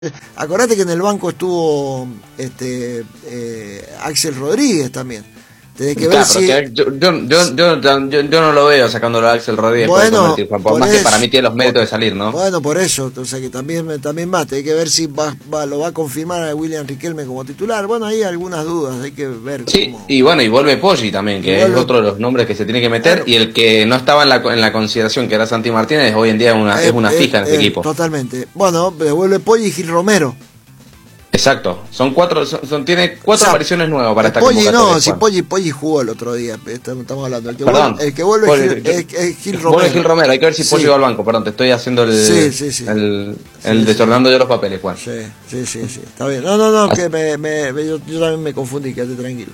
Acordate que en el banco estuvo Axel Rodríguez también. Tenés que ver si... yo no lo veo sacándolo a Axel Rodríguez. Bueno, por más que para mí tiene los méritos de salir, ¿no? Bueno, por eso, o sea que también va, hay que ver si lo va a confirmar a William Riquelme como titular. Bueno, hay algunas dudas, hay que ver. Sí, cómo... y bueno, y vuelve Poggi también, que es otro de los nombres que se tiene que meter, claro. Y el que no estaba en la consideración, que era Santi Martínez, hoy en día es una fija en ese equipo. Totalmente. Bueno, vuelve Poggi y Gil Romero. Exacto, tiene cuatro apariciones nuevas para esta convocatoria. No, si Poggi jugó el otro día, estamos hablando. El que vuelve es Gil Romero. Vuelve Gil Romero, hay que ver si Poggi va al banco, perdón, te estoy haciendo el desordenando yo los papeles, Juan. Sí, está bien. No, que yo también me confundí, quédate tranquilo.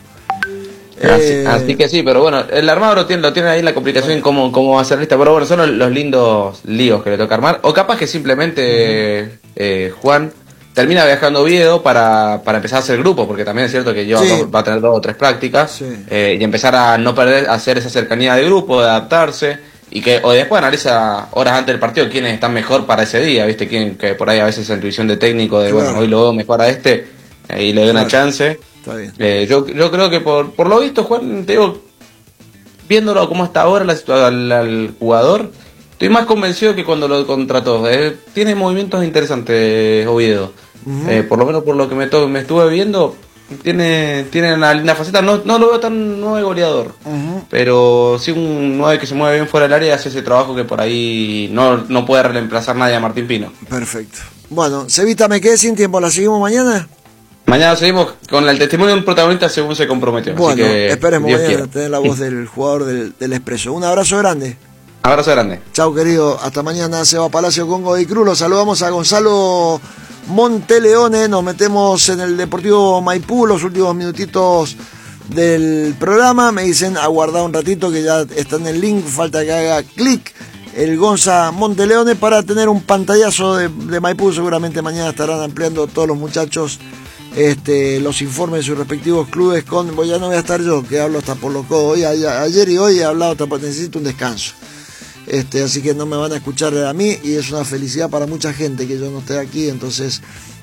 Así que sí, pero bueno, el armado lo tiene ahí la complicación en cómo va a ser lista, pero bueno, son los lindos líos que le toca armar, o capaz que simplemente Juan termina viajando a Oviedo para empezar a hacer grupo, porque también es cierto que va a tener 2 o 3 prácticas, y empezar a no perder, a hacer esa cercanía de grupo, de adaptarse, o después analiza horas antes del partido quiénes están mejor para ese día, viste, que por ahí a veces esa intuición de técnico de bueno, hoy lo veo mejor a y le doy una chance. Está bien. Yo creo que por lo visto, Juan, te digo, viéndolo como está ahora al jugador, estoy más convencido que cuando lo contrató. Tiene movimientos interesantes Oviedo. Por lo menos por lo que me estuve viendo, tiene una linda faceta. No lo veo tan 9 goleador, pero sí un 9 que se mueve bien fuera del área y hace ese trabajo que por ahí no puede reemplazar nadie a Martín Pino. Perfecto. Bueno, Cevita, me quedé sin tiempo. ¿La seguimos mañana? Mañana seguimos con el testimonio de un protagonista según se comprometió. Bueno, así que esperemos mañana tener la voz del jugador del Expreso. Un abrazo grande. Abrazo grande. Chau, querido. Hasta mañana. Seba Palacio con Godoy Cruz. Los saludamos a Gonzalo Monteleone. Nos metemos en el Deportivo Maipú, los últimos minutitos del programa. Me dicen aguardar un ratito que ya está en el link, falta que haga clic el Gonza Monteleone para tener un pantallazo de Maipú. Seguramente mañana estarán ampliando todos los muchachos los informes de sus respectivos clubes ya no voy a estar yo, que hablo hasta por los codos. Ayer y hoy he hablado hasta necesito un descanso. Así que no me van a escuchar a mí y es una felicidad para mucha gente que yo no esté aquí, entonces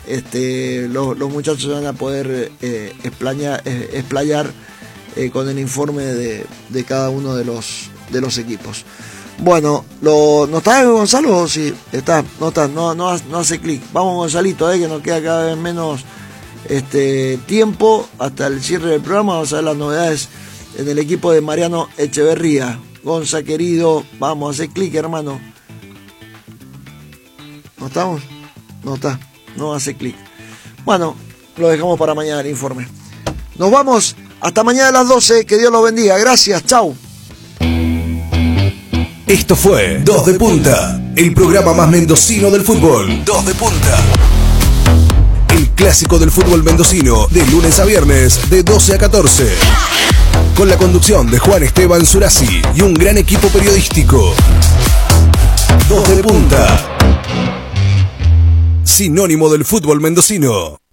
los muchachos se van a poder explayar con el informe de cada uno de los equipos. Bueno, ¿no está Gonzalo? Sí, está, no hace clic. Vamos Gonzalito, que nos queda cada vez menos tiempo hasta el cierre del programa. Vamos a ver las novedades en el equipo de Mariano Echeverría. Gonza, querido, vamos a hacer clic, hermano. ¿No estamos? No está, no hace clic. Bueno, lo dejamos para mañana el informe. Nos vamos, hasta mañana a las 12, que Dios los bendiga. Gracias, chau. Esto fue 2 de Punta, el programa más mendocino del fútbol. 2 de Punta. El clásico del fútbol mendocino, de lunes a viernes, de 12 a 14. Con la conducción de Juan Esteban Zurasi y un gran equipo periodístico. 2 de Punta. Sinónimo del fútbol mendocino.